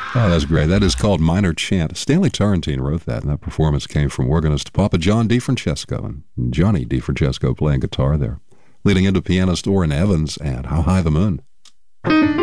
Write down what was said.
Oh, that's great. That is called Minor Chant. Stanley Turrentine wrote that, and that performance came from organist Papa John DeFrancesco, and Johnny DeFrancesco playing guitar there, leading into pianist Orrin Evans and How High the Moon.